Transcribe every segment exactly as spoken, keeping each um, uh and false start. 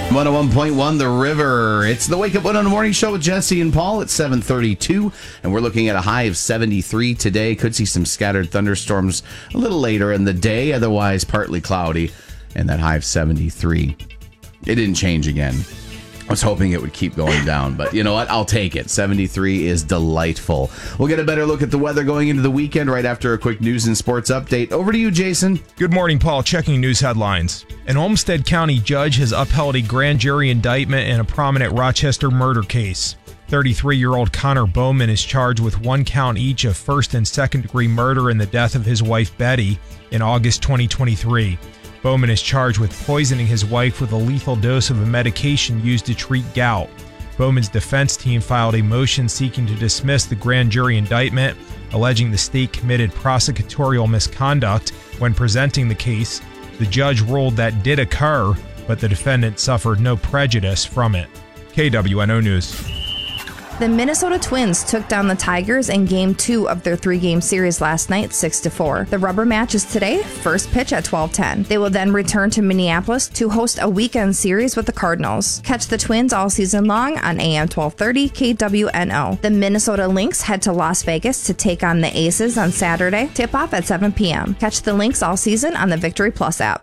one oh one point one The River. It's the Wake Up one on the Morning Show with Jesse and Paul at seven thirty-two, and we're looking at a high of seventy-three today. Could see some scattered thunderstorms a little later in the day, otherwise partly cloudy, and that high of seventy-three. It didn't change again. I was hoping it would keep going down, but you know what? I'll take it. seventy-three is delightful. We'll get a better look at the weather going into the weekend right after a quick news and sports update. Over to you, Jason. Good morning, Paul. Checking news headlines. An Olmsted County judge has upheld a grand jury indictment in a prominent Rochester murder case. thirty-three-year-old Connor Bowman is charged with one count each of first and second-degree murder in the death of his wife, Betty, in August twenty twenty-three. Bowman is charged with poisoning his wife with a lethal dose of a medication used to treat gout. Bowman's defense team filed a motion seeking to dismiss the grand jury indictment, alleging the state committed prosecutorial misconduct when presenting the case. The judge ruled that did occur, but the defendant suffered no prejudice from it. K W N O News. The Minnesota Twins took down the Tigers in Game two of their three-game series last night, six to four. The rubber match is today, first pitch at twelve ten. They will then return to Minneapolis to host a weekend series with the Cardinals. Catch the Twins all season long on A M twelve thirty K W N O. The Minnesota Lynx head to Las Vegas to take on the Aces on Saturday, tip-off at seven p.m. Catch the Lynx all season on the Victory Plus app.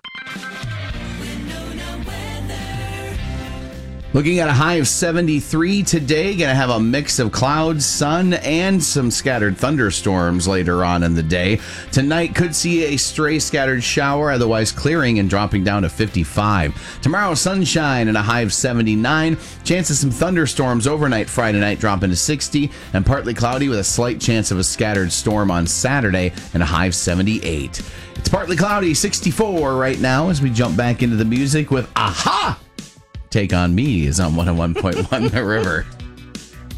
Looking at a high of seventy-three today. Going to have a mix of clouds, sun, and some scattered thunderstorms later on in the day. Tonight could see a stray scattered shower, otherwise clearing and dropping down to fifty-five. Tomorrow, sunshine and a high of seventy-nine. Chance of some thunderstorms overnight Friday night, dropping to sixty. And partly cloudy with a slight chance of a scattered storm on Saturday and a high of seventy-eight. It's partly cloudy, sixty-four right now as we jump back into the music with Aha! Take on Me is on one oh one point one The River.